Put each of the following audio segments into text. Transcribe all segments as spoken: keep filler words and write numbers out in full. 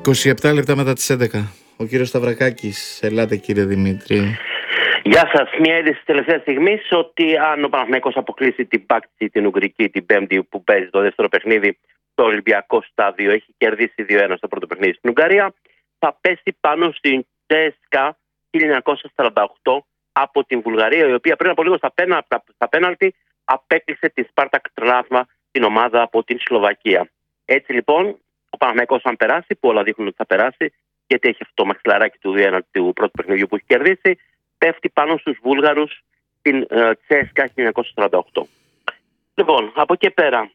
είκοσι επτά λεπτά μετά τις έντεκα. Ο κύριος Σταυρακάκης. Ελάτε κύριε Δημήτρη. Γεια σας. Μια είδηση της τελευταίας στιγμής ότι αν ο Παναθηναϊκός αποκλείσει την Πάκτση, την Ουγγρική, την Πέμπτη που παίζει το δεύτερο παιχνίδι στο Ολυμπιακό στάδιο, έχει κερδίσει δύο ένα στο πρώτο παιχνίδι στην Ουγγαρία, θα πέσει πάνω στην Τσέσκα χίλια εννιακόσια σαράντα οκτώ από την Βουλγαρία, η οποία πριν από λίγο στα, πένα, στα πέναλτι απέκλεισε τη Σπάρτακ Τρνάβα, την ομάδα από την Σλοβακία. Έτσι λοιπόν, ο Παναθηναϊκός αν περάσει, που όλα δείχνουν ότι θα περάσει, γιατί έχει αυτό το μαξιλαράκι του δύο ένα του πρώτου παιχνιδιού που έχει κερδίσει, πέφτει πάνω στους Βούλγαρους την ε, Τσέσκα χίλια εννιακόσια σαράντα οκτώ. Λοιπόν, από εκεί πέρα,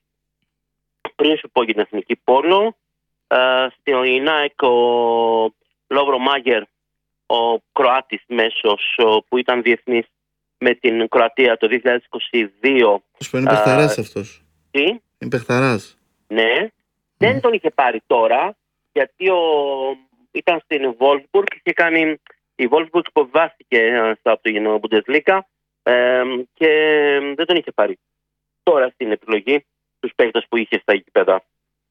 πριν σου πω για την εθνική πόλο, ε, στην ΙΝΑΕΚ ο Λόβρο Μάγερ, ο Κροάτης μέσος που ήταν διεθνής με την Κροατία το δύο χιλιάδες είκοσι δύο. Είναι παιχταράς αυτός. Τι? Είναι παιχταράς. Ναι. Mm. Δεν τον είχε πάρει τώρα, γιατί ο... ήταν στην Wolfsburg και είχε κάνει... Η Wolfsburg υποβιβάστηκε από το Bundesliga ε, και δεν τον είχε πάρει. Τώρα στην επιλογή τους παίκτες που είχε στα γήπεδα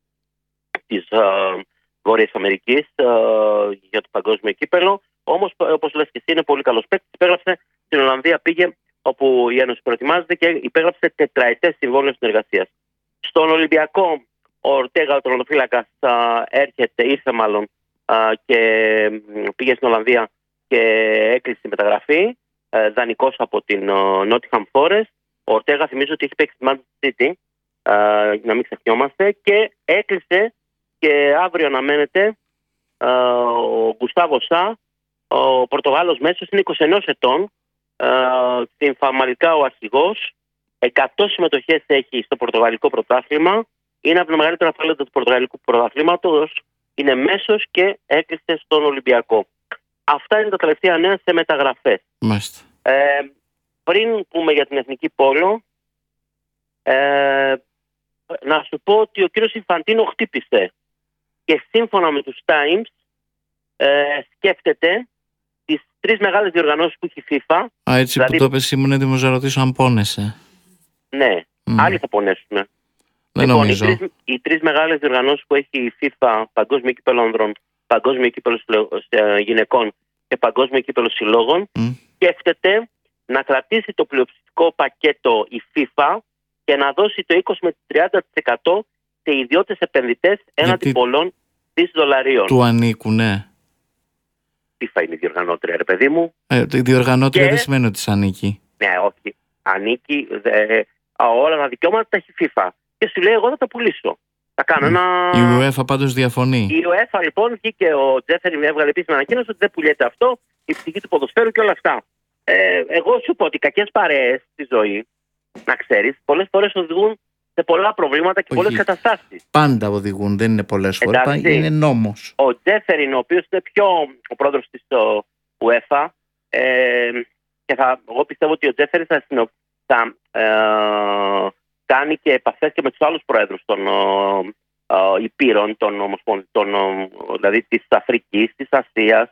της ε, Βόρειας Αμερικής ε, για το παγκόσμιο κύπελλο. Όμως, όπως λες και εσύ, είναι πολύ καλός παίκτης. Υπέγραψε στην Ολλανδία, πήγε όπου η Ένωση προετοιμάζεται και υπέγραψε τετραετές συμβόλαιο συνεργασίας. Στον Ολυμπιακό, ο Ορτέγα, ο τερματοφύλακας, έρχεται, ήρθε μάλλον α, και πήγε στην Ολλανδία και έκλεισε τη μεταγραφή, ε, δανεικός από την uh, Nottingham Forest. Ο Ορτέγα θυμίζω ότι έχει παίξει στη Manchester City, uh, να μην ξεχνιόμαστε, και έκλεισε και αύριο αναμένεται uh, ο Γκουστάβο Σα, ο Πορτογάλος μέσος, είναι είκοσι ένα ετών, uh, στην Φαμαλικά ο αρχηγός, εκατό συμμετοχές έχει στο πορτογαλικό πρωτάθλημα, είναι από τα μεγαλύτερα φάλματα του πορτογαλικού πρωταθλήματος, είναι μέσος και έκλεισε στον Ολυμπιακό. Αυτά είναι τα τελευταία νέα σε μεταγραφές. Ε, πριν πούμε για την εθνική πόλο, ε, να σου πω ότι ο κύριος Ινφαντίνο χτύπησε και σύμφωνα με τους Times ε, σκέφτεται τις τρεις μεγάλες διοργανώσεις που έχει η FIFA. Α, έτσι δηλαδή, που το έπες ήμουν έτοιμος να ρωτήσω αν πόνεσαι. Ναι, mm. άλλοι θα πονέσουν. Δεν λοιπόν, νομίζω. Οι τρεις, οι τρεις μεγάλες διοργανώσεις που έχει η FIFA, παγκόσμιο κύπελλο ανδρών, παγκόσμιο κύπελλο γυναικών και παγκόσμιο κύπελλο συλλόγων, mm. σκέφτεται να κρατήσει το πλειοψηφικό πακέτο η FIFA και να δώσει το είκοσι με τριάντα τοις εκατό σε ιδιώτες επενδυτές έναντι πολλών δις δολαρίων. Του ανήκουν, ναι. FIFA είναι η διοργανώτρια, ρε παιδί μου. Ε, η διοργανώτρια και... δεν σημαίνει ότι ανήκει. Ναι, όχι. Ανήκει. Δε... όλα τα δικαιώματα τα έχει FIFA. Και σου λέει, εγώ θα τα πουλήσω. Θα κάνω mm. ένα... Η UEFA πάντως διαφωνεί. Η UEFA λοιπόν βγήκε, ο Τζέφεριν έβγαλε επίσημα ανακοίνωση ότι δεν πουλιέται αυτό, η ψυχή του ποδοσφαίρου και όλα αυτά. Ε, εγώ σου πω ότι οι κακές παρέες στη ζωή, να ξέρεις, πολλές φορές οδηγούν σε πολλά προβλήματα και πολλές καταστάσεις. Πάντα οδηγούν, δεν είναι πολλές φορές. Εντάξει, είναι νόμος. Ο Τζέφεριν, ο οποίος είναι πιο ο πρόεδρος της UEFA, ε, και θα, εγώ πιστεύω ότι ο Τζέφεριν θα, θα ε, κάνει και επαφές και με τους άλλους πρόεδρους των ε, υπήρων, των ομοσπονδικών, δηλαδή της Αφρικής, της Ασίας,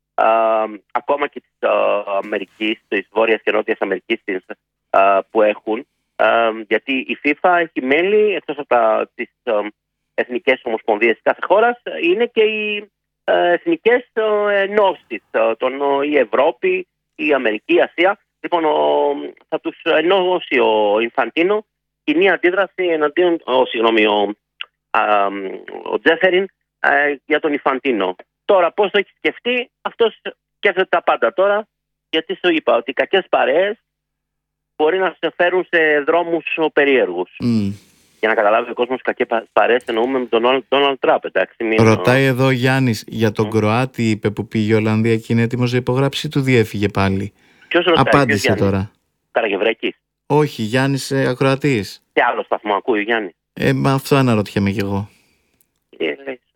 ε, ακόμα και της ε, Αμερικής, της Βόρειας και Νότιας Αμερικής της, ε, που έχουν. Ε, γιατί η FIFA έχει μέλη, εκτός από τα, τις ε, εθνικές ομοσπονδίες κάθε χώρας, είναι και οι ε, εθνικές ε, ενώσεις, ε, τον, ε, η Ευρώπη, η Αμερική, η Ασία. Λοιπόν, ο, θα τους ενώσει ο Ινφαντίνο κοινή αντίδραση εναντίον, ο, συγγνώμη, ο, α, ο Τζέφεριν α, για τον Ινφαντίνο. Τώρα πώς το έχει σκεφτεί, αυτός σκέφτεται τα πάντα τώρα, γιατί σου είπα ότι οι κακές παρέες μπορεί να σε φέρουν σε δρόμους περίεργους. Mm. Για να καταλάβει ο κόσμος κακές παρέες εννοούμε με τον Ντόναλντ Τραμπ. Ρωτάει εδώ ο Γιάννης για τον mm. Κροάτη, είπε, που πήγε η Ολλανδία και είναι έτοιμος να υπογράψει, του διέφυγε πάλι. Ποιος ρωτάει? Απάντησε ποιος τώρα. Καραγευρέκης. Όχι, Γιάννης ε, Ακροατής. Τι άλλο σταθμό ακούει ο Γιάννης? Ε, μα αυτό αναρωτιέμαι κι εγώ. Ε,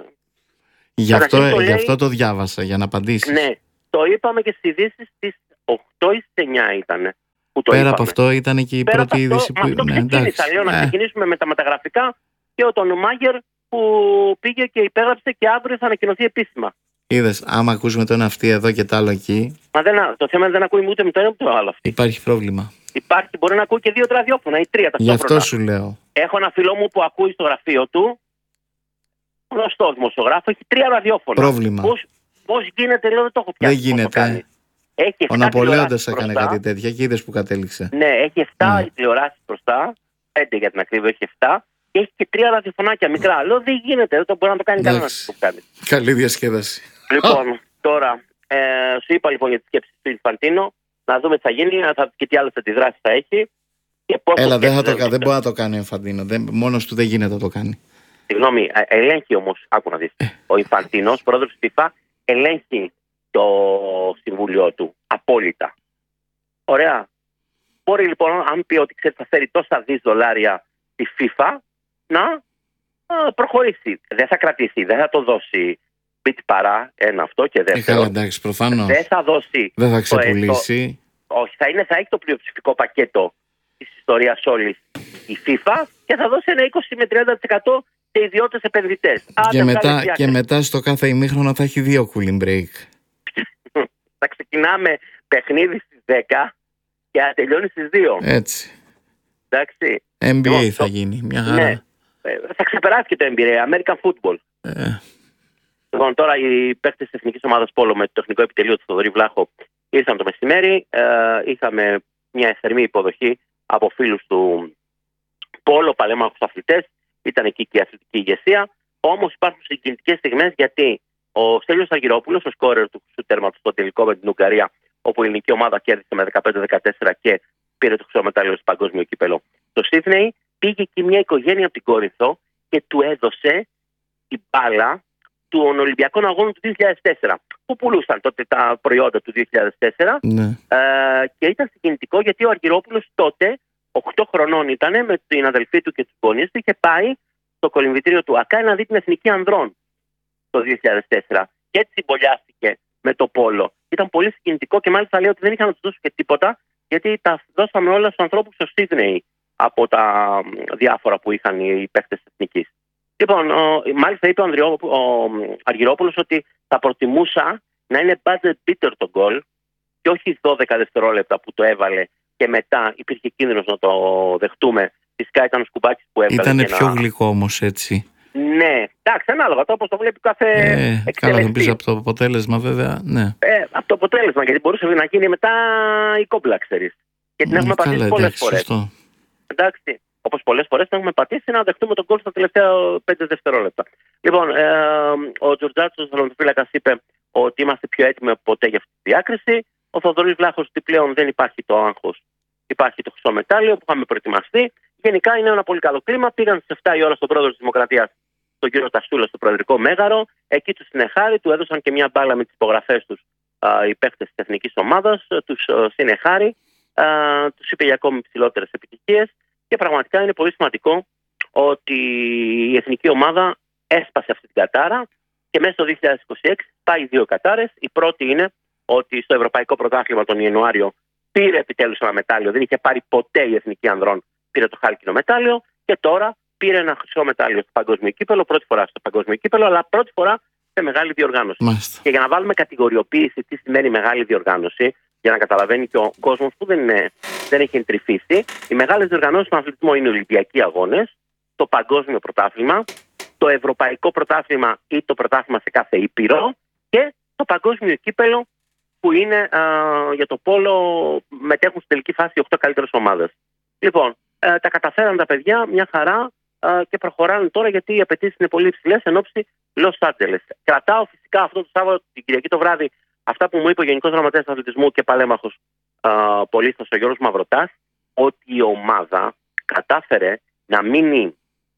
γι' αυτό, ε, λέει... γι' αυτό το διάβασα, για να απαντήσεις. Ναι, το είπαμε και στις ειδήσεις στις οκτώ ή στις εννιά ήταν. Που το Πέρα είπαμε. από αυτό ήταν και η Πέρα πρώτη είδηση που... Αυτό ναι, ξεκίνησα, λέω, να ε. ξεκινήσουμε με τα μεταγραφικά και ο τον Μάγερ που πήγε και υπέγραψε και αύριο θα ανακοινωθεί επίσημα. Είδες, άμα ακούσουμε το ένα αυτή εδώ και το άλλο εκεί. Μα δεν, το θέμα δεν ακούει ούτε με το ένα ούτε με το άλλο αυτή. Υπάρχει πρόβλημα. Υπάρχει, μπορεί να ακούει και δύο ραδιόφωνα ή τρία ταυτόχρονα. Γι' αυτό σου λέω. Έχω ένα φίλο μου που ακούει στο γραφείο του γνωστό δημοσιογράφο, έχει τρία ραδιόφωνα. Πρόβλημα. Πώς, πώς γίνεται, λέω, δεν το έχω πιάσει. Δεν γίνεται. Έχει Ο Ναπολέοντας έκανε κάτι τέτοια και είδες που κατέληξε. Ναι, έχει επτά Mm. τηλεοράσεις μπροστά, πέντε για την ακρίβεια, έχει επτά. Και έχει και τρία ραδιοφωνάκια μικρά. Λέω δεν γίνεται, δεν το μπορεί να το κάνει κανένα. Καλή διασκέδαση. Λοιπόν, τώρα, ε, σου είπα λοιπόν για τη σκέψη του Ινφαντίνο, να δούμε τι θα γίνει θα, και τι άλλες αντιδράσεις θα έχει. Και Έλα, δεν, θα το, δεν, δεν μπορεί να το κάνει ο Ινφαντίνο. Μόνος του δεν γίνεται να το κάνει. Συγγνώμη, ελέγχει όμως, άκου να δεις. Ο Ινφαντίνος, πρόεδρος της FIFA, ελέγχει το συμβούλιο του απόλυτα. Ωραία. Μπορεί λοιπόν, αν πει ότι ξέρει, θα φέρει τόσα δις δολάρια τη FIFA, να α, προχωρήσει. Δεν θα κρατήσει, δεν θα το δώσει πίτι παρά ένα αυτό και δεύτερο. Ε, εντάξει, προφανώς. Δεν θα δώσει. Δεν θα ξεπουλήσει. Το, το, όχι, θα, είναι, θα έχει το πλειοψηφικό πακέτο της ιστορίας όλης η FIFA και θα δώσει ένα είκοσι με τριάντα τοις εκατό σε ιδιώτες επενδυτές. Και, μετά, και μετά στο κάθε ημίχρονο θα έχει δύο cooling break. Θα ξεκινάμε παιχνίδι στις δέκα και θα τελειώνει στις δύο. Έτσι. Εντάξει. N B A λοιπόν, θα το... γίνει, μια χαρά. Ναι. Θα ξεπεράσει και το N B A, American Football. Ε. Λοιπόν, τώρα οι παίκτες της Εθνικής Ομάδας Πόλο με το τεχνικό επιτελείο του Θοδωρή Βλάχο ήρθαν το μεσημέρι. Ε, είχαμε μια θερμή υποδοχή από φίλους του Πόλο, παλέμαχους αθλητές. Ήταν εκεί και η αθλητική ηγεσία. Όμως υπάρχουν συγκινητικές στιγμές γιατί ο Στέλιος Αργυρόπουλος, ο σκόρερ του χρυσού τέρματος στο τελικό με την Ουγγαρία, όπου η ελληνική ομάδα κέρδισε με δεκαπέντε δεκατέσσερα και πήρε το χρυσό μετάλλιο στο παγκόσμιο κύπελο στο Σίδνεϊ, πήγε εκεί μια οικογένεια από την Κόρινθο και του έδωσε την μπάλα των Ολυμπιακών Αγώνων του δύο χιλιάδες τέσσερα, που πουλούσαν τότε τα προϊόντα του δύο χιλιάδες τέσσερα. Ναι. Ε, και ήταν συγκινητικό γιατί ο Αργυρόπουλος τότε, οκτώ χρονών ήταν, με την αδελφή του και τους γονείς του, είχε πάει στο κολυμβητήριο του ΑΚΑ να δει την Εθνική Ανδρών το δύο χιλιάδες τέσσερα. Και έτσι συμπολιάστηκε με το πόλο. Ήταν πολύ συγκινητικό και μάλιστα λέει ότι δεν είχαν να του δώσουν και τίποτα, γιατί τα δώσαμε όλα στους ανθρώπους στο Σίδνεϊ από τα διάφορα που είχαν οι παίκτες της Εθνικής. Λοιπόν, ο, μάλιστα είπε ο, Ανδριό, ο Αργυρόπουλος ότι θα προτιμούσα να είναι budget beater το γκολ και όχι δώδεκα δευτερόλεπτα που το έβαλε και μετά υπήρχε κίνδυνος να το δεχτούμε. Φυσικά ήταν ο Σκουμπάκης που έβαλε. Ήτανε πιο να... γλυκό όμως έτσι. Ναι, εντάξει, ανάλογα το όπως το βλέπει κάθε ε, εκτελεστή. Καλά, θα πεις από το αποτέλεσμα βέβαια, ναι. Ε, από το αποτέλεσμα, γιατί μπορούσε να γίνει μετά η κόμπλα, ξέρεις. Και την έχουμε πατήσει πολλές φορές. Εντάξει, όπως πολλές φορές την έχουμε πατήσει να δεχτούμε τον γκολ στα τελευταία πέντε δευτερόλεπτα. Λοιπόν, ε, ο Τζορτζάτσος, ο θαλονοφύλακας, είπε ότι είμαστε πιο έτοιμοι από ποτέ για αυτή τη διάκριση. Ο Θοδωρής Βλάχος ότι πλέον δεν υπάρχει το άγχος. Υπάρχει το χρυσό μετάλλιο που είχαμε προετοιμαστεί. Γενικά είναι ένα πολύ καλό κλίμα. Πήγαν στις επτά η ώρα στον πρόεδρο της Δημοκρατίας, τον κύριο Τασούλα, στο Προεδρικό Μέγαρο. Εκεί του συνεχάρη, του έδωσαν και μια μπάλα με τις υπογραφές τους οι παίκτες της Εθνικής Ομάδας. Τους συνεχάρη, τους είπε για ακόμη ψηλότερες επιτυχίες. Και πραγματικά είναι πολύ σημαντικό ότι η Εθνική Ομάδα έσπασε αυτή την κατάρα και μέσα στο δύο χιλιάδες είκοσι έξι πάει δύο κατάρες. Η πρώτη είναι ότι στο Ευρωπαϊκό Πρωτάθλημα τον Ιανουάριο πήρε επιτέλους ένα μετάλλιο. Δεν είχε πάρει ποτέ η Εθνική Ανδρών. Πήρε το χάλκινο μετάλλιο και τώρα πήρε ένα χρυσό μετάλλιο στο παγκόσμιο κύπελο. Πρώτη φορά στο παγκόσμιο κύπελο, αλλά πρώτη φορά σε μεγάλη διοργάνωση. Μάλιστα. Και για να βάλουμε κατηγοριοποίηση τι σημαίνει μεγάλη διοργάνωση, για να καταλαβαίνει και ο κόσμος που δεν, είναι, δεν έχει εντρυφήσει, οι μεγάλες διοργανώσεις στον αθλητισμό είναι οι Ολυμπιακοί Αγώνες, το Παγκόσμιο Πρωτάθλημα, το Ευρωπαϊκό Πρωτάθλημα ή το Πρωτάθλημα σε κάθε ήπειρο και το Παγκόσμιο Κύπελο που είναι α, για το πόλο, μετέχουν στην τελική φάση οι οκτώ καλύτερες ομάδες. Λοιπόν, ε, τα καταφέραν τα παιδιά μια χαρά ε, και προχωράνε τώρα γιατί οι απαιτήσεις είναι πολύ υψηλές εν ώψη Λος Άντζελες. Κρατάω φυσικά αυτό το Σάββατο, την Κυριακή το βράδυ, αυτά που μου είπε ο Γενικός Γραμματέας Αθλητισμού και παλέμαχος ε, πολίστας ο Γιώργος Μαυροτάς, ότι η ομάδα κατάφερε να μείνει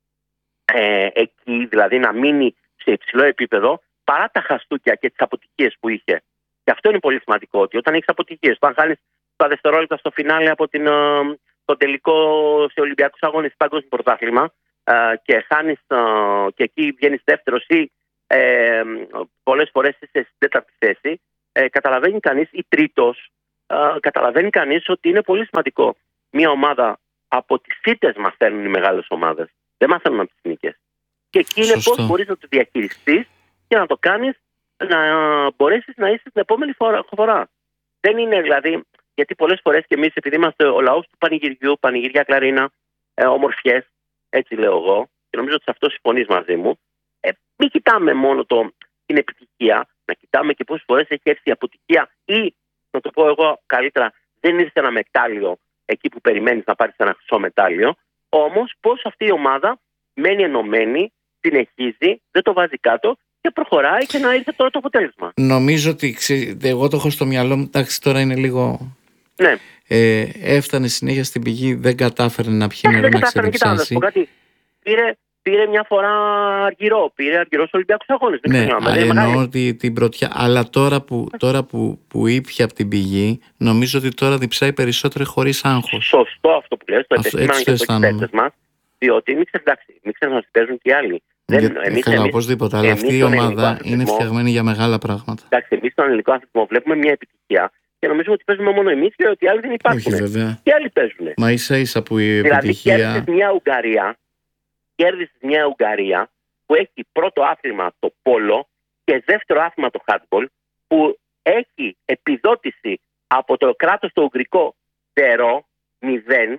ε, εκεί, δηλαδή να μείνει σε υψηλό επίπεδο παρά τα χαστούκια και τις αποτυχίες που είχε. Και αυτό είναι πολύ σημαντικό, ότι όταν έχεις αποτυχίες, όταν χάνεις τα δευτερόλεπτα στο φινάλε από την, ε, το τελικό σε Ολυμπιακούς Αγώνες Παγκόσμιο Πρωτάθλημα ε, και χάνεις ε, και εκεί βγαίνεις δεύτερος ή ε, πολλές φορές είσαι στην τέταρτη θέση, ε, καταλαβαίνει κανείς, ή τρίτος, ε, καταλαβαίνει κανείς ότι είναι πολύ σημαντικό. Μια ομάδα από τις ήττες μαθαίνουν οι μεγάλες ομάδες. Δεν μαθαίνουν από τις νίκες. Και εκεί είναι πώς μπορείς να το διαχειριστείς και να το κάνεις να μπορέσεις να είσαι την επόμενη φορά. Δεν είναι δηλαδή, γιατί πολλές φορές και εμείς επειδή είμαστε ο λαός του πανηγυριού, πανηγυριά κλαρίνα, ε, ομορφιές, έτσι λέω εγώ, και νομίζω ότι σε αυτό συμφωνείς μαζί μου, ε, μην κοιτάμε μόνο το, την επιτυχία, να κοιτάμε και πόσες φορές έχει έρθει η αποτυχία, ή να το πω εγώ καλύτερα, δεν ήρθε ένα μετάλλιο εκεί που περιμένεις να πάρεις ένα χρυσό μετάλλιο. Όμως πώς αυτή η ομάδα μένει ενωμένη, συνεχίζει, δεν το βάζει κάτω και προχωράει και να ήρθε τώρα το αποτέλεσμα. Νομίζω ότι ξε... εγώ το έχω στο μυαλό μου, εντάξει τώρα είναι λίγο... Ναι. Ε, έφτανε συνέχεια στην πηγή, δεν κατάφερε να πιει νερό να ξεδιψάσει. Πήρε, πήρε μια φορά αργυρό, πήρε αργυρό στους Ολυμπιακούς Αγώνες. Ναι, εννοώ ότι την πρωτιά. Αλλά τώρα που, τώρα που, που ήπια από την πηγή, νομίζω ότι τώρα διψάει περισσότερο χωρίς άγχος. Σωστό αυτό που λες, το επεσήμανε και το παίκτες μας. Διότι μην ξεχνάξεις, μην ξεχνάς, παίζουν και οι άλλοι. Δεν, εμείς, καλά, εμείς, οπωσδήποτε, αλλά αυτή η ομάδα είναι φτιαγμένη για μεγάλα πράγματα. Εντάξει, εμείς στον ελληνικό αθλητισμό βλέπουμε μια επιτυχία και νομίζουμε ότι παίζουμε μόνο εμείς και ότι άλλοι δεν υπάρχουν. Όχι, βέβαια. Και άλλοι παίζουν. Μα ίσα ίσα που η δηλαδή, επιτυχία. Κέρδισες μια Ουγγαρία, κέρδισες μια Ουγγαρία που έχει πρώτο άθλημα το πόλο και δεύτερο άθλημα το handball, που έχει επιδότηση από το κράτος το ουγγρικό zero, μηδέν,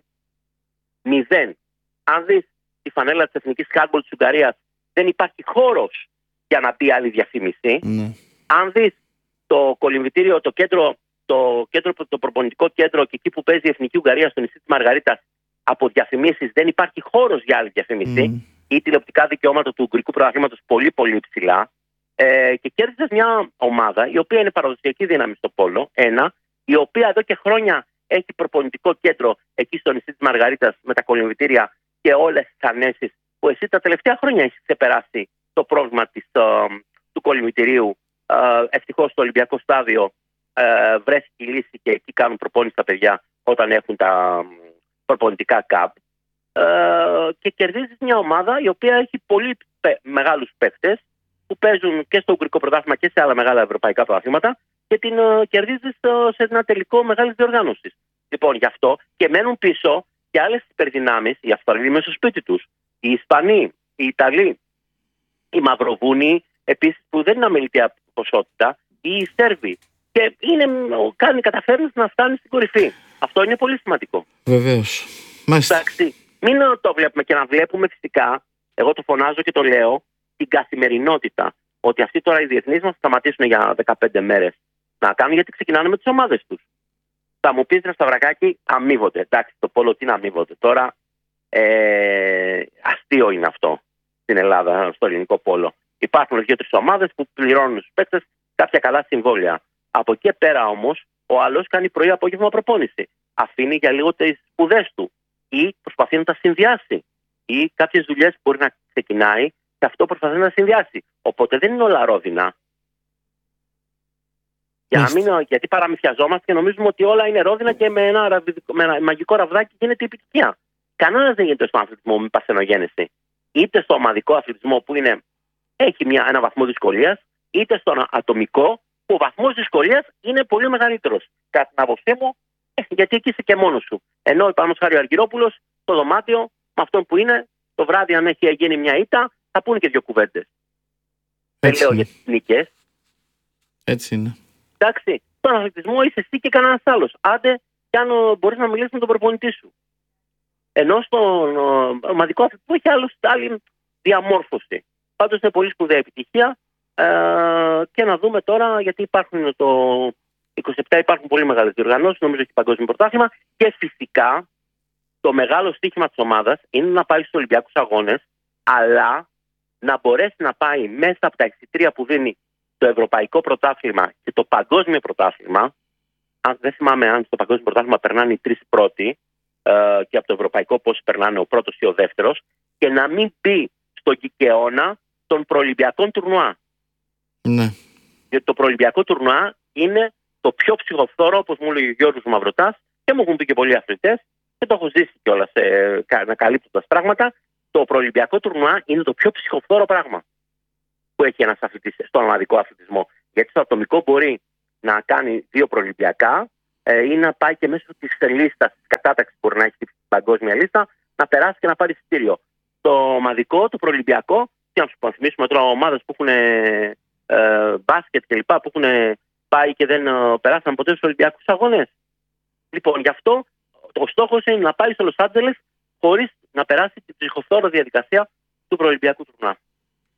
μηδέν. Αν δεις τη φανέλα της εθνικής handball της Ουγγαρίας, δεν υπάρχει χώρος για να μπει άλλη διαφήμιση. Ναι. Αν δεις το κολυμβητήριο, το κέντρο, το, κέντρο, το προπονητικό κέντρο και εκεί που παίζει η Εθνική Ουγγαρία στο νησί της Μαργαρίτας, από διαφημίσεις δεν υπάρχει χώρος για άλλη διαφήμιση. Mm. Ή τηλεοπτικά δικαιώματα του Ουγγρικού Πρωταθλήματος πολύ πολύ υψηλά. Ε, και κέρδισες μια ομάδα η οποία είναι παραδοσιακή δύναμη στο πόλο, ένα, η οποία εδώ και χρόνια έχει προπονητικό κέντρο εκεί στο νησί της Μαργαρίτας με τα κολυμβητήρια και όλες τις ανέσεις που εσύ τα τελευταία χρόνια έχεις ξεπεράσει το πρόβλημα της, uh, του κολυμβητηρίου. Uh, ευτυχώς στο Ολυμπιακό στάδιο uh, βρέθηκε η λύση και εκεί κάνουν προπόνηση τα παιδιά όταν έχουν τα um, προπονητικά καπ. Uh, και κερδίζεις μια ομάδα η οποία έχει πολύ πε, μεγάλους παίκτες που παίζουν και στο Ουγγρικό Πρωτάθλημα και σε άλλα μεγάλα ευρωπαϊκά πρωταθλήματα και την uh, κερδίζεις uh, σε ένα τελικό μεγάλης διοργάνωσης. Λοιπόν, γι' αυτό και μένουν πίσω και άλλες υπερδυνάμεις, οι Αυστραλοί μέσα στο σπίτι τους, οι Ισπανοί, οι Ιταλοί, οι Μαυροβούνοι, επίσης που δεν είναι αμεληταία ποσότητα, οι Σέρβοι. Και είναι, κάνει, καταφέρνεις να φτάνει στην κορυφή. Αυτό είναι πολύ σημαντικό. Βεβαίως. Μάλιστα. Εντάξει, μην το βλέπουμε και να βλέπουμε φυσικά, εγώ το φωνάζω και το λέω, την καθημερινότητα. Ότι αυτοί τώρα οι διεθνείς μας θα σταματήσουν για δεκαπέντε μέρες να κάνουν, γιατί ξεκινάνε με τις ομάδες τους. Θα μου πεις, ρε Σταυρακάκη, αμείβονται. Εντάξει, το πόλο τι να αμείβονται τώρα. Ε, αστείο είναι αυτό στην Ελλάδα, στο ελληνικό πόλο. Υπάρχουν δύο-τρεις ομάδες που πληρώνουν στους παίκτες κάποια καλά συμβόλαια. Από εκεί πέρα όμως, ο άλλος κάνει πρωί-απόγευμα προπόνηση. Αφήνει για λίγο τις σπουδές του ή προσπαθεί να τα συνδυάσει. Ή κάποιες δουλειές μπορεί να ξεκινάει και αυτό προσπαθεί να συνδυάσει. Οπότε δεν είναι όλα ρόδινα. Για μην, γιατί παραμυθιαζόμαστε και νομίζουμε ότι όλα είναι ρόδινα και με ένα, με ένα μαγικό ραβδάκι γίνεται η επιτυχία. Κανένας δεν γίνεται στον αθλητισμό με παρθενογέννηση. Είτε στο ομαδικό αθλητισμό που είναι, έχει μια, ένα βαθμό δυσκολίας, είτε στον ατομικό που ο βαθμός δυσκολίας είναι πολύ μεγαλύτερος. Κατά την άποψή μου, γιατί εκεί είσαι και μόνος σου. Ενώ υπάρχει χάρη ο Αργυρόπουλος στο δωμάτιο, με αυτόν που είναι, το βράδυ, αν έχει γίνει μια ήττα, θα πούνε και δύο κουβέντες. Δεν λέω για τις νίκες. Έτσι είναι. Εντάξει, στον αθλητισμό είσαι εσύ και κανένας άλλος. Άντε, κι αν μπορείς να μιλήσεις με τον προπονητή σου. Ενώ στον ομαδικό αθλητισμό έχει άλλος, άλλη διαμόρφωση. Πάντως είναι πολύ σπουδαία επιτυχία. Ε, και να δούμε τώρα, γιατί υπάρχουν το είκοσι επτά υπάρχουν πολύ μεγάλες διοργανώσεις, νομίζω έχει παγκόσμιο πρωτάθλημα. Και φυσικά το μεγάλο στοίχημα της ομάδας είναι να πάει στους Ολυμπιακούς Αγώνες, αλλά να μπορέσει να πάει μέσα από τα εξιτρία που δίνει το Ευρωπαϊκό Πρωτάθλημα και το Παγκόσμιο Πρωτάθλημα. Αν δεν θυμάμαι αν στο Παγκόσμιο Πρωτάθλημα περνάνε οι τρεις πρώτοι ε, και από το Ευρωπαϊκό πώς περνάνε ο πρώτος ή ο δεύτερος, και να μην πει στον κικαιώνα των προολυμπιακών τουρνουά. Ναι. Γιατί το προολυμπιακό τουρνουά είναι το πιο ψυχοφθόρο, όπως μου λέει ο Γιώργος Μαυροτάς, και μου έχουν πει και πολλοί αθλητές, και το έχω ζήσει κιόλας ε, ανακαλύπτοντας πράγματα. Το προολυμπιακό τουρνουά είναι το πιο ψυχοφθόρο πράγμα που έχει ένας αθλητής στον ομαδικό αθλητισμό. Γιατί στο ατομικό μπορεί να κάνει δύο προολυμπιακά ε, ή να πάει και μέσω της λίστας, της κατάταξης που μπορεί να έχει στην παγκόσμια λίστα, να περάσει και να πάρει εισιτήριο. Το ομαδικό, το προολυμπιακό, και να σου υπενθυμίσουμε τώρα ομάδες που έχουν ε, ε, μπάσκετ κλπ. Που έχουν πάει και δεν ε, περάσαν ποτέ στους Ολυμπιακούς Αγώνες. Λοιπόν, γι' αυτό ο στόχος είναι να πάει στο Λος Άντζελες χωρίς να περάσει την ψυχοφθόρο διαδικασία του προολυμπιακού τουρνουά.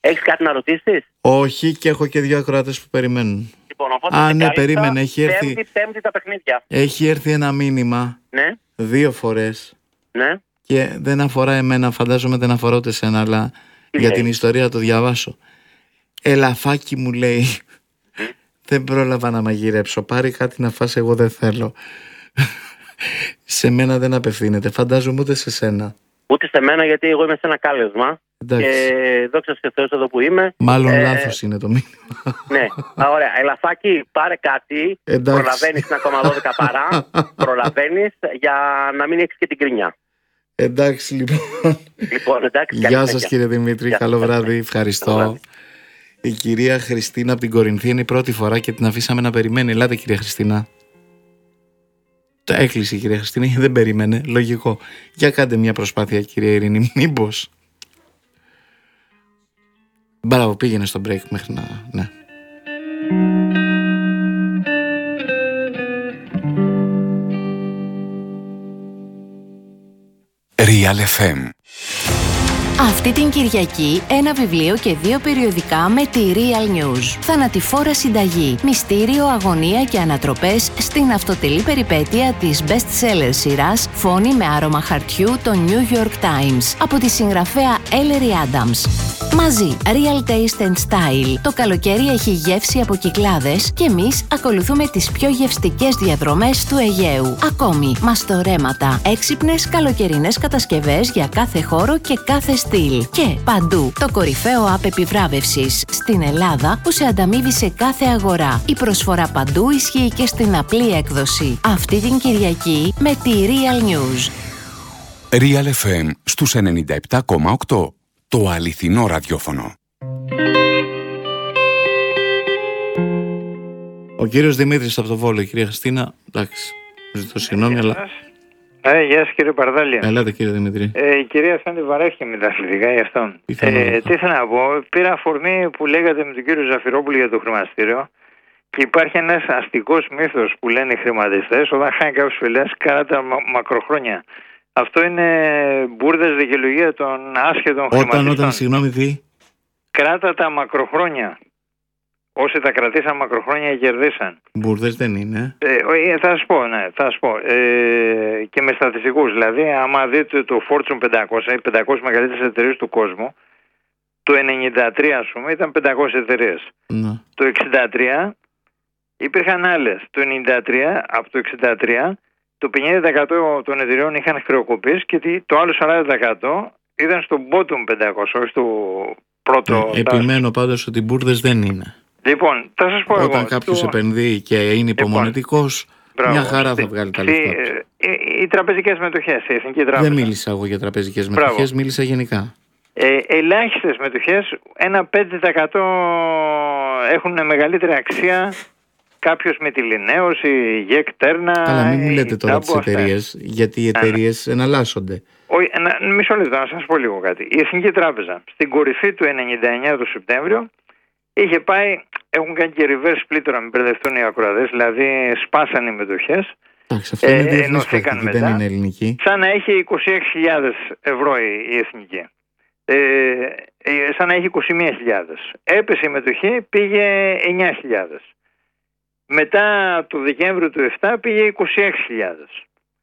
Έχεις κάτι να ρωτήσεις? Όχι, και έχω και δύο ακροατές που περιμένουν. Λοιπόν, οπότε Α, ναι, κάλυψα, περίμενε, έχει έρθει. Πέμπτη, πέμπτη τα παιχνίδια. Έχει έρθει ένα μήνυμα Ναι, δύο φορές ναι. και δεν αφορά εμένα, φαντάζομαι δεν αφορά ούτε εσένα, αλλά Τι για λέει? την ιστορία θα το διαβάσω. Ελαφάκι μου λέει, δεν πρόλαβα να μαγειρέψω, πάρει κάτι να φας, εγώ δεν θέλω. Σε μένα δεν απευθύνεται, φαντάζομαι ούτε σε σένα. Ούτε σε μένα, γιατί εγώ είμαι σε ένα κάλεσμα. Εντάξει. Και δόξα σε Θεός εδώ που είμαι. Μάλλον Ε, λάθος είναι το μήνυμα. Ναι, Α, ωραία. Ελαφάκι, πάρε κάτι. Εντάξει. Προλαβαίνεις ένα κόμμα δώδεκα παρά. Προλαβαίνεις για να μην έχεις και την κρίνια. Εντάξει λοιπόν. Λοιπόν, εντάξει. Γεια καλή σας συνέχεια. κύριε Δημήτρη, Γεια καλό σας. βράδυ, Καλό ευχαριστώ. βράδυ. Η κυρία Χριστίνα από την Κορινθία είναι η πρώτη φορά και την αφήσαμε να περιμένει. Ελάτε κυρία Χριστίνα. Το έκλεισε η κυρία Χριστίνα γιατί δεν περίμενε, λογικό. Για κάντε μια προσπάθεια κυρία Ειρήνη, μήπως. Μπράβο, πήγαινε στο break μέχρι να... ναι. Real εφ εμ. Αυτή την Κυριακή ένα βιβλίο και δύο περιοδικά με τη Real News. Θανατηφόρα συνταγή, μυστήριο, αγωνία και ανατροπές στην αυτοτελή περιπέτεια της best-seller σειράς Φόνη με άρωμα χαρτιού των New York Times από τη συγγραφέα Ellery Adams. Μαζί, Real Taste and Style. Το καλοκαίρι έχει γεύση από Κυκλάδες και εμείς ακολουθούμε τις πιο γευστικές διαδρομές του Αιγαίου. Ακόμη, μαστορέματα, έξυπνες καλοκαιρινές κατασκευές για κάθε χώρο και κάθε στυλ. Και παντού, το κορυφαίο app επιβράβευσης στην Ελλάδα που σε ανταμείβει σε κάθε αγορά. Η προσφορά παντού ισχύει και στην απλή έκδοση. Αυτή την Κυριακή με τη Real News. Real εφ εμ στους ενενήντα επτά κόμμα οκτώ. Το αληθινό ραδιόφωνο. Ο κύριος Δημήτρης από το Βόλο, η κυρία Χριστίνα, εντάξει, ζητώ συγγνώμη, αλλά... Ε, γεια σας κύριε Παρδάλια. Ελάτε κύριε Δημήτρη. Ε, η κυρία αυτή βαρέθηκε με τα αθλητικά γι' αυτόν. Ε, τι θέλω να πω, πήρα αφορμή που λέγατε με τον κύριο Ζαφυρόπουλο για το χρηματιστήριο και υπάρχει ένας αστικός μύθος που λένε οι χρηματιστές όταν χάνει κάποιος φιλές κάνα τα μα- μακροχρόνια. Αυτό είναι μπουρδες δικαιολογία των άσχετων Όταν, χρηματιστών. όταν, συγγνώμη, τι... Κράτα τα μακροχρόνια. Όσοι τα κρατήσαν μακροχρόνια κερδίσαν. Μπουρδες δεν είναι. Ε, ε, θα σας πω, ναι, θα σας πω. Ε, και με στατιστικούς, δηλαδή, άμα δείτε το Fortune πεντακόσια, οι πεντακόσιες μεγαλύτερες εταιρείες του κόσμου, το ενενήντα τρία, ας πούμε, ήταν πεντακόσιες εταιρείες. Ναι. Το εξήντα τρία υπήρχαν άλλες. Το ενενήντα τρία, από το εξήντα τρία, το πενήντα τοις εκατό των εταιρεών είχαν χρεοκοπήσει και το άλλο σαράντα τοις εκατό ήταν στο bottom πεντακόσια, όχι στο πρώτο. Ε, επιμένω πάντως ότι μπουρδες δεν είναι. Λοιπόν, θα σας πω εγώ. Όταν κάποιος το... επενδύει και είναι υπομονετικός, Μπράβο. μια χαρά θα Στη- βγάλει τα στη- λεφτά του. ε, οι, οι τραπεζικές μετοχές, η Εθνική Τράπεζα. Δεν μίλησα εγώ για τραπεζικές Μπράβο. μετοχές, μίλησα γενικά. Ε, ελάχιστες μετοχές, ένα πέντε τοις εκατό έχουν μεγαλύτερη αξία. Κάποιος με τη Λινέωση, η ΓΕΚ Τέρνα. Καλά, μην μου η λέτε τώρα Τάμπο, τις αυτά. εταιρείες, γιατί οι εταιρείες εναλλάσσονται. Όχι, ένα, μισό λεπτό να σας πω λίγο κάτι. Η Εθνική Τράπεζα στην κορυφή του ενενήντα εννιά το Σεπτέμβριο είχε πάει, έχουν κάνει και reverse split να μην μπερδευτούν οι ακροατές, δηλαδή σπάσαν οι μετοχές. Εντάξει, αυτό Ε, είναι διεθνής ενωθήκαν πρακτική, δεν μετά. είναι ελληνική. Σαν να έχει είκοσι έξι χιλιάδες ευρώ η, η Εθνική. Ε, ε, σαν να έχει είκοσι μία χιλιάδες. Έπεσε η μετοχή, πήγε εννιά χιλιάδες. Μετά το Δεκέμβριο του επτά πήγε είκοσι έξι χιλιάδες.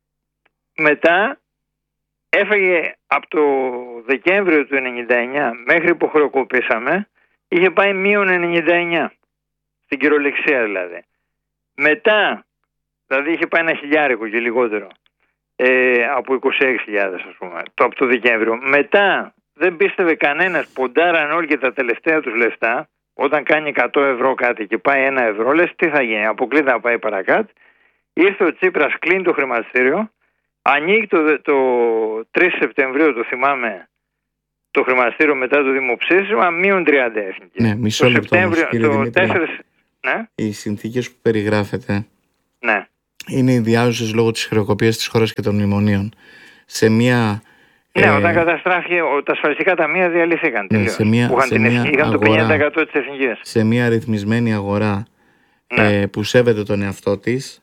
Μετά έφαγε από το Δεκέμβριο του ενενήντα εννιά μέχρι που χρεοκοπήσαμε, είχε πάει μείον ενενήντα εννιά. Στην κυριολεξία δηλαδή. Μετά, δηλαδή είχε πάει ένα χιλιάρικο και λιγότερο. Ε, από είκοσι έξι χιλιάδες ας πούμε, το, από το Δεκέμβριο. Μετά δεν πίστευε κανένας, ποντάραν όλοι και τα τελευταία τους λεφτά. Όταν κάνει εκατό ευρώ κάτι και πάει ένα ευρώ, λες τι θα γίνει, αποκλείται να πάει παρακάτω. Ήρθε ο Τσίπρας, κλείνει το χρηματιστήριο, ανοίγει το, το τρεις Σεπτεμβρίου, το θυμάμαι, το χρηματιστήριο μετά το δημοψήφισμα, μείον τριάντα εθνική. Ναι, μισό το λεπτό όμως, κύριε το Δημήτρη. τέσσερα... Ναι, Οι συνθήκες που περιγράφετε ναι. είναι ιδιάζουσες λόγω της χρεοκοπίας της χώρας και των μνημονίων. Σε μια... Ναι, ε, όταν καταστράφηκε, ο- τα ασφαλιστικά ταμεία διαλύθηκαν τελείως. σε μια- που είχαν, σε την, μια εθ- είχαν το αγορά. πενήντα τοις εκατό της εθνικής. σε μια ρυθμισμένη αγορά Ναι. ε, που σέβεται τον εαυτό της,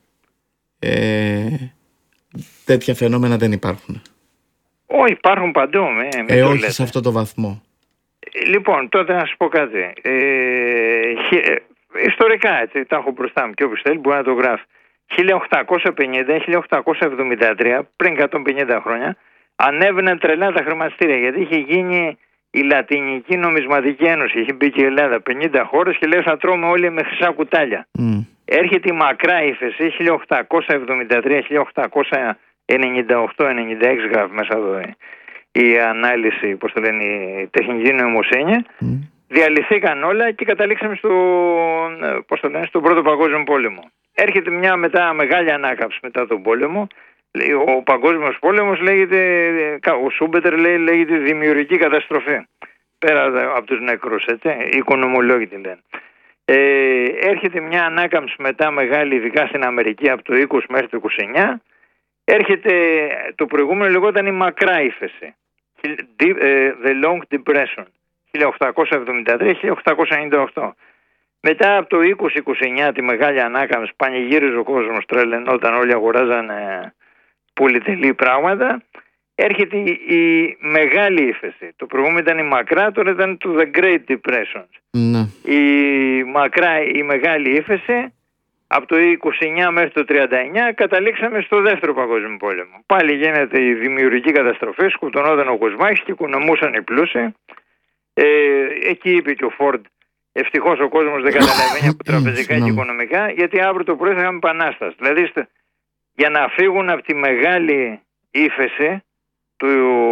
ε, τέτοια φαινόμενα δεν υπάρχουν. Όχι, υπάρχουν παντού. Ε, μην Ε, το όχι λέτε. σε αυτό το βαθμό. Λοιπόν, τότε να σας πω κάτι. Ε, χι, ιστορικά, έτσι, τα έχω μπροστά μου και όποιος θέλει μπορεί να το γράφει. χίλια οκτακόσια πενήντα με χίλια οκτακόσια εβδομήντα τρία, πριν εκατόν πενήντα χρόνια, ανέβαιναν τρελά τα χρηματιστήρια, γιατί είχε γίνει η Λατινική Νομισματική Ένωση, είχε μπει και η Ελλάδα, πενήντα χώρες και λέει θα τρώμε όλοι με χρυσά κουτάλια. Mm. Έρχεται η μακρά ύφεση, χίλια οκτακόσια εβδομήντα τρία με χίλια οκτακόσια ενενήντα οκτώ ενενήντα έξι γράφει μέσα εδώ η ανάλυση, πώς το λένε, η τεχνική νοημοσύνη. Mm. Διαλυθήκαν όλα και καταλήξαμε στο, πώς το λένε, στον Πρώτο Παγκόσμιο Πόλεμο. Έρχεται μια μετά μεγάλη ανάκαμψη μετά τον πόλεμο. Ο Παγκόσμιος Πόλεμος λέγεται, ο Σούμπετερ λέει, λέγεται δημιουργική καταστροφή. Πέρα από τους νεκρούς, έτσι, οι οικονομολόγοι τη λένε. Ε, έρχεται μια ανάκαμψη μετά μεγάλη, ειδικά στην Αμερική, από το είκοσι μέχρι το είκοσι εννιά. Έρχεται, το προηγούμενο λεγόταν η μακρά ύφεση. The Long Depression. χίλια οκτακόσια εβδομήντα τρία με χίλια οκτακόσια ενενήντα οκτώ. Μετά από το είκοσι είκοσι εννιά τη μεγάλη ανάκαμψη, πανηγύριζε ο κόσμος, τρελαινόταν, όλοι αγοράζανε πολυτελή πράγματα. Έρχεται η, η μεγάλη ύφεση. Το προηγούμενο ήταν η μακρά, τώρα ήταν το The Great Depression. Mm. Η μακρά, η μεγάλη ύφεση, από το είκοσι εννιά μέχρι το τριάντα εννιά καταλήξαμε στο δεύτερο παγκόσμιο πόλεμο. Πάλι γίνεται η δημιουργική καταστροφή, σκοτωνόταν ο Κοσμάκης και οικονομούσαν οι πλούσιοι. Ε, εκεί είπε και ο Φόρντ, ευτυχώς ο κόσμος δεν καταλαβαίνει από τραπεζικά και οικονομικά, γιατί αύριο το πρωί θα είχαμε επανάσταση. Δηλαδή για να φύγουν από τη μεγάλη ύφεση του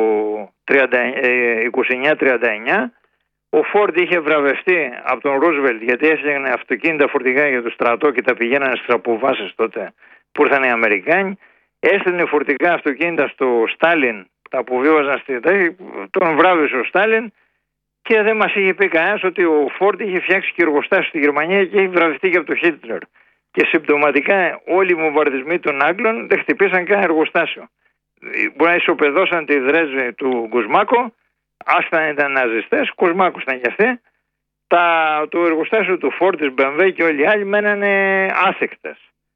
είκοσι εννιά τριάντα εννιά, ο Φόρντ είχε βραβευτεί από τον Ρούσβελτ, γιατί έφτιαχνε αυτοκίνητα φορτηγά για το στρατό και τα πηγαίνανε στις αποβάσεις τότε που ήρθαν οι Αμερικάνοι. Έστελνε φορτηγά αυτοκίνητα στο Στάλιν, τα αποβίβαζαν στη τέτοια, τον βράβευσε ο Στάλιν. Και δεν μας είχε πει κανένας ότι ο Φόρντ είχε φτιάξει και εργοστάσιο στη Γερμανία και είχε βραβευτεί και από τον Χίτλερ. Και συμπτωματικά όλοι οι βομβαρδισμοί των Άγγλων δεν χτυπήσαν καν εργοστάσιο. Μπορεί να ισοπεδώσαν τη Δρέσδη του Κουσμάκο, άστα ήταν ναζιστές, Κουσμάκος ήταν κι αυτοί. Τα, το εργοστάσιο του Φόρντ, της μπι εμ ντάμπλιου και όλοι οι άλλοι μένανε άθικτες.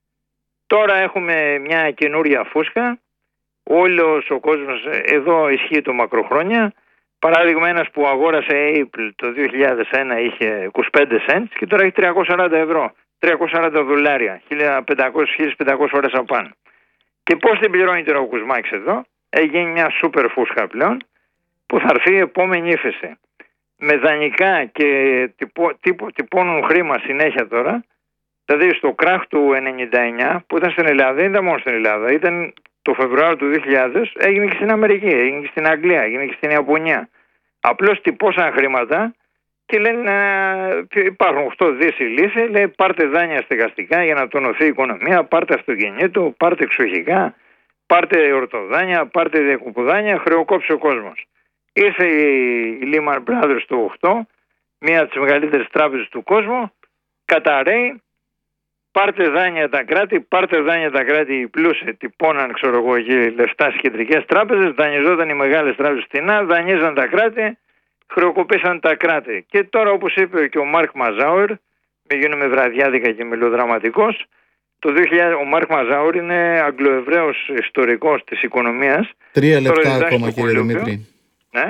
Τώρα έχουμε μια καινούρια φούσκα. Όλος ο κόσμος, εδώ ισχύει το μακροχρόνια. Παράδειγμα, ένας που αγόρασε Apple το δύο χιλιάδες ένα είχε είκοσι πέντε cents και τώρα έχει τριακόσια σαράντα ευρώ, τριακόσια σαράντα δολάρια, χίλια πεντακόσιες ώρες απάνω. Και πώς την πληρώνει τώρα ο Κουσμάκης εδώ? Έχει μια σούπερ φούσκα πλέον που θα έρθει η επόμενη ύφεση. Με δανεικά και τυπώ, τυπώ, τυπώνουν χρήμα συνέχεια τώρα. Δηλαδή στο κράχ του ενενήντα εννιά που ήταν στην Ελλάδα, δεν ήταν μόνο στην Ελλάδα, ήταν το Φεβρουάριο του δύο χιλιάδες, έγινε και στην Αμερική, έγινε και στην Αγγλία, έγινε και στην Ιαπωνία. Απλώς τυπώσαν χρήματα και λένε υπάρχουν οκτώ δις η λύση, λέει πάρτε δάνεια στεγαστικά για να τονωθεί η οικονομία, πάρτε αυτοκινήτου, πάρτε εξοχικά, πάρτε ορτοδάνεια, πάρτε διακοποδάνεια, χρεοκόψει ο κόσμος. Ήρθε η Lehman Brothers το οκτώ, μία από τις μεγαλύτερες τράπεζες του κόσμου, καταραίει. Πάρτε δάνεια τα κράτη, πάρτε δάνεια τα κράτη, οι πλούσιοι τυπώναν, ξέρω εγώ, εκεί λεφτά στις κεντρικές τράπεζες, δανειζόταν οι μεγάλες τράπεζες φτηνά, δανείζαν τα κράτη, χρεοκοπήσαν τα κράτη. Και τώρα, όπως είπε και ο Μάρκ Μαζάουερ, μην γίνομαι βραδιάδικα και μελοδραματικός, το δύο χιλιάδες, ο Μάρκ Μαζάουερ είναι Αγγλοεβραίος ιστορικός της οικονομίας. Τρία λεπτά ακόμα, κύριε Δημήτρη. Ναι.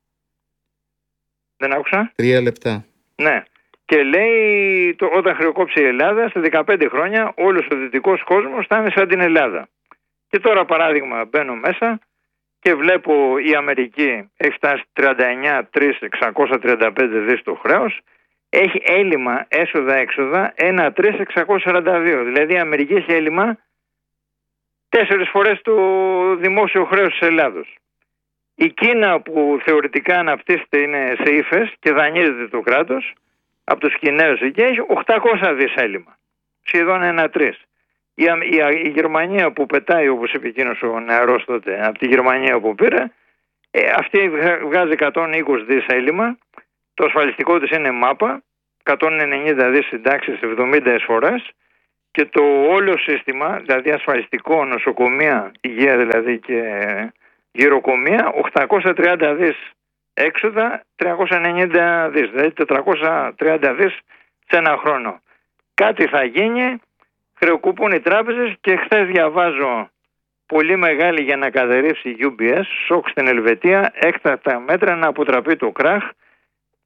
Δεν άκουσα. Τρία λεπτά. Ναι. Και λέει το, όταν χρεοκόψει η Ελλάδα, σε δεκαπέντε χρόνια όλος ο δυτικός κόσμος θα είναι σαν την Ελλάδα. Και τώρα παράδειγμα μπαίνω μέσα και βλέπω η Αμερική έχει φτάσει τριάντα εννιά χιλιάδες εξακόσια τριάντα πέντε δις το χρέος, έχει έλλειμμα έσοδα-έξοδα ένα χιλιάδες τριακόσια εξακόσια σαράντα δύο. Δηλαδή η Αμερική έχει έλλειμμα τέσσερις φορές το δημόσιο χρέος της Ελλάδος. Η Κίνα που θεωρητικά αναπτύσσεται είναι σε ύφες και δανείζεται το κράτος, από τους Κινέζους εκεί έχει οκτακόσια δις έλλειμμα. Σχεδόν ένα τρεις. Η, η, η Γερμανία που πετάει, όπως είπε εκείνος ο νεαρός τότε, από τη Γερμανία που πήρε, ε, αυτή βγάζει εκατόν είκοσι δις έλλειμμα. Το ασφαλιστικό της είναι μάπα, εκατόν ενενήντα δις συντάξεις, εβδομήντα εισφορές. Και το όλο σύστημα, δηλαδή ασφαλιστικό, νοσοκομεία, υγεία δηλαδή και γυροκομεία, οκτακόσια τριάντα δις έξοδα, τριακόσια ενενήντα δις, δηλαδή τετρακόσια τριάντα δις σε ένα χρόνο. Κάτι θα γίνει, χρεοκοπούν οι τράπεζες και χθες διαβάζω πολύ μεγάλη για να καταρρεύσει η γιου μπι ες, σοκ στην Ελβετία, έκτακτα μέτρα να αποτραπεί το κράχ,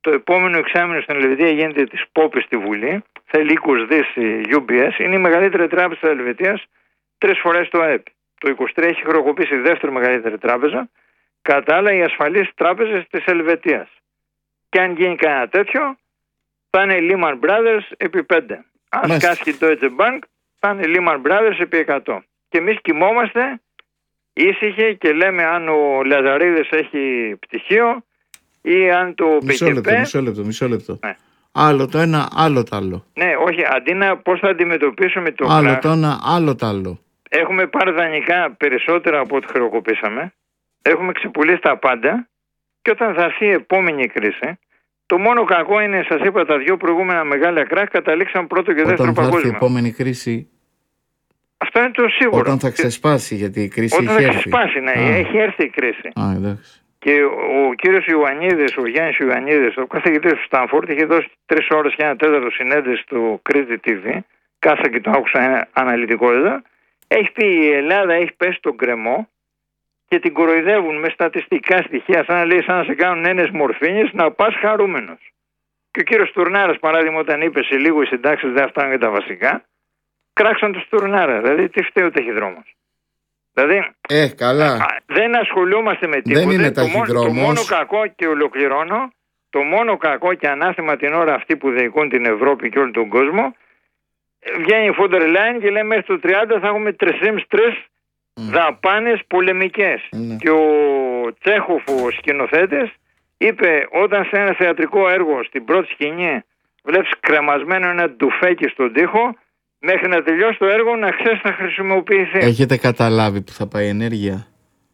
το επόμενο εξάμηνο στην Ελβετία γίνεται της Πόπης στη Βουλή. Θέλει είκοσι δισεκατομμύρια η γιου μπι ες. Είναι η μεγαλύτερη τράπεζα της Ελβετίας, τρεις φορές το ΑΕΠ. Το είκοσι τρία έχει χρεοκοπήσει η δεύτερη μεγαλύτερη τράπεζα. Κατά άλλα, οι ασφαλείς τράπεζες της Ελβετίας. Και αν γίνει κανένα τέτοιο, θα είναι Lehman Brothers επί πέντε. Αν σκάσει η Deutsche Bank, θα είναι Lehman Brothers επί εκατό. Και εμείς κοιμόμαστε ήσυχοι και λέμε αν ο Λαζαρίδης έχει πτυχίο ή αν το μισό πι κέι πι... λεπτό, μισό λεπτό, μισό λεπτό. Ναι. Άλλο το ένα, άλλο το άλλο. Ναι, όχι, αντί να πώς θα αντιμετωπίσουμε το Άλλο κράχ, το ένα, άλλο το άλλο. έχουμε πάρει δανεικά περισσότερα από ό,τι χρεοκοπήσαμε, έχουμε ξεπουλήσει τα πάντα και όταν θα έρθει η επόμενη κρίση, το μόνο κακό είναι, σας είπα, τα δύο προηγούμενα μεγάλα κράχ καταλήξαν πρώτο και δεύτερο παγκόσμιο. Όταν θα έρθει η επόμενη κρίση, αυτό είναι το σίγουρο. Όταν θα ξεσπάσει, γιατί η κρίση Όταν έχει θα έρθει. ξεσπάσει, ναι, Α. έχει έρθει η κρίση. Α, εντάξει. Και ο κύριος Ιωαννίδης, ο Γιάννης Ιωαννίδης, ο καθηγητής του Στάνφορντ, είχε δώσει τρεις ώρες και ένα τέταρτο συνέντευξη στο Κρήτη τι βι. Κάσα και το άκουσα αναλυτικότητα. Έχει πει η Ελλάδα έχει πέσει στον γκρεμό και την κοροϊδεύουν με στατιστικά στοιχεία, σαν να λέει, σαν να σε κάνουν έννες μορφήνης, να πας χαρούμενος. Και ο κύριος Τουρνάρας, παράδειγμα, όταν είπε σε λίγο οι συντάξεις δεν φτάνουν για τα βασικά, κράξαν τους Τουρνάρα. Δηλαδή, τι φταίει ο ταχυδρόμος. Δηλαδή, Ε, καλά. α, δεν ασχολούμαστε με τίποτα. Δεν είναι το, μόνο, το ταχυδρόμος. μόνο κακό, και ολοκληρώνω, το μόνο κακό και ανάθεμα την ώρα αυτή που διοικούν την Ευρώπη και όλο τον κόσμο, βγαίνει η Φόντερ Λάιν και λέει μέχρι το τριάντα θα έχουμε τρεις κόμμα πέντε Mm. δαπάνες πολεμικές. Ναι. Και ο Τσέχοφ, ο σκηνοθέτης, είπε όταν σε ένα θεατρικό έργο στην πρώτη σκηνή βλέπεις κρεμασμένο ένα ντουφέκι στον τοίχο, μέχρι να τελειώσει το έργο να ξέρεις θα χρησιμοποιηθεί. Έχετε καταλάβει που θα πάει η ενέργεια?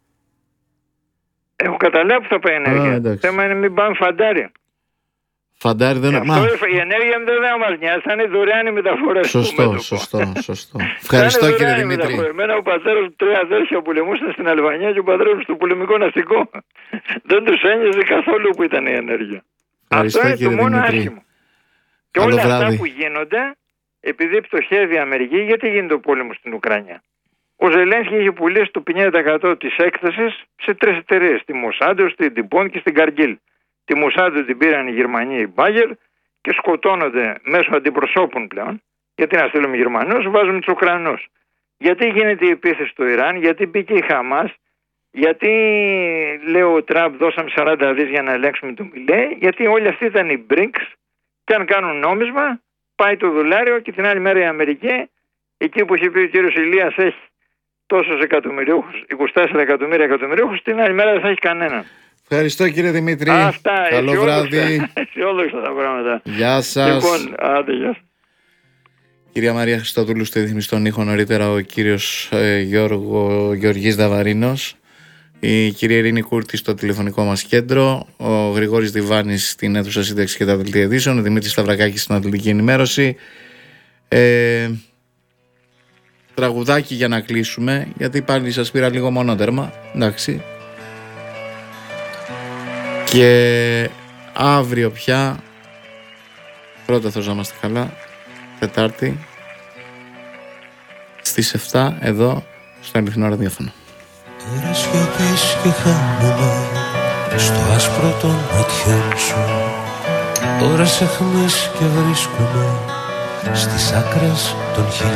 Έχω καταλάβει που θα πάει η ενέργεια. εντάξει. Θέμα είναι μην πάμε φαντάρι. Φαντάρι δεν... Αυτό, Μα, η ενέργεια δεν θα μας νοιάζει, θα είναι δωρεάν η μεταφορά. σωστό, σωστό, σωστό. Ευχαριστώ κύριε Δημήτρη. Εμένα ο πατέρας μου τρία αδέρφια πολεμούσαν στην Αλβανία και ο πατέρας μου στο πολεμικό ναυτικό. Δεν τους ένοιαζε καθόλου που ήταν η ενέργεια. Ευχαριστώ, Αυτό είναι κύριε το μόνο Δημήτρη. άσχημο. Και Καλό όλα βράδυ. αυτά που γίνονται, επειδή πτωχεύει η Αμερική, γιατί γίνεται ο πόλεμος στην Ουκρανία. Ο Ζελένσκι είχε πουλήσει το πενήντα τοις εκατό της έκθεσης σε τρεις εταιρείες, στη Μοσάντο, στην Ντιμπόν και στην Καργκίλ. Τη Μοσάντο την πήραν οι Γερμανοί, οι Μπάγερ, και σκοτώνονται μέσω αντιπροσώπων πλέον. Γιατί να στείλουμε Γερμανούς, βάζουμε τους Ουκρανούς. Γιατί γίνεται η επίθεση στο Ιράν, γιατί μπήκε η Χαμάς, γιατί λέει ο Τραμπ δώσαμε σαράντα δις για να ελέγξουμε το Μιλέ, γιατί όλοι αυτοί ήταν οι μπρικς και αν κάνουν νόμισμα πάει το δολάριο και την άλλη μέρα η Αμερική, εκεί που είχε πει ο κύριος Ηλίας έχει τόσους εκατομμυριούχους, είκοσι τέσσερα εκατομμύρια εκατομμυριούχους, την άλλη μέρα δεν θα έχει κανέναν. Ευχαριστώ κύριε Δημήτρη. Αυτά, Καλό βράδυ. αισιόδοξα τα πράγματα. Γεια σας. Λοιπόν, άντε, γεια σας. Κυρία Μαρία Χριστοδούλου, στη ρύθμιση στον ήχο, νωρίτερα ο κύριος ε, Γιώργο, Γεωργής Δαβαρίνος, η κυρία Ειρήνη Κούρτη στο τηλεφωνικό μας κέντρο, ο Γρηγόρης Διβάνης στην αίθουσα σύνταξη και τα δελτία ειδήσεων, ο Δημήτρης Σταυρακάκης στην αθλητική ενημέρωση. Ε, τραγουδάκι για να κλείσουμε, γιατί πάλι σας πήρα λίγο μονότερμα, εντάξει. Και αύριο πια, πρώτα θα να είμαστε καλά, Τετάρτη, στις επτά εδώ στο Αληθινό Ραδιόφωνο. Τώρα σιωπής και χάνομαι στο άσπρο των ματιών σου. Τώρα σε χμές και βρίσκομαι στις άκρες των χιλιών.